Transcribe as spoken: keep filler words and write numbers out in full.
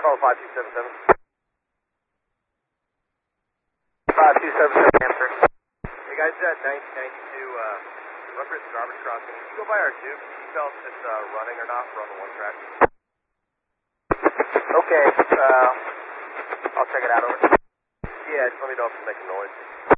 Call five two seven seven. five two seven seven, answering. Hey guys, at nineteen ninety-two, uh, Rutgers garbage crossing. Can you go by our tube? Can you tell if it's uh, running or not? We're on the one track. Okay, uh, I'll check it out over. Yeah, just let me know if it's making noise.